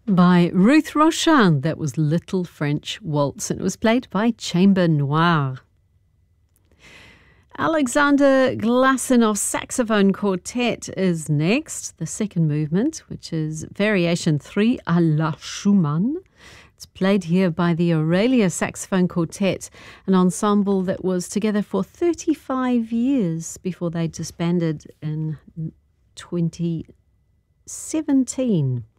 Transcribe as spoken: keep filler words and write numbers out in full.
By Ruth Rochin. That was Little French Waltz, and it was played by Chamber Noir. Alexander Glasenov's saxophone quartet is next, the second movement, which is Variation three à la Schumann. It's played here by the Aurelia Saxophone Quartet, an ensemble that was together for thirty-five years before they disbanded in twenty seventeen.